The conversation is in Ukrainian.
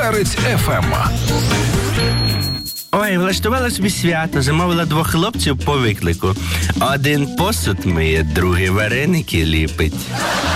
Перець ФМ. Ой, влаштувала собі свято, замовила 2 хлопців по виклику. Один посуд миє, другий вареники ліпить.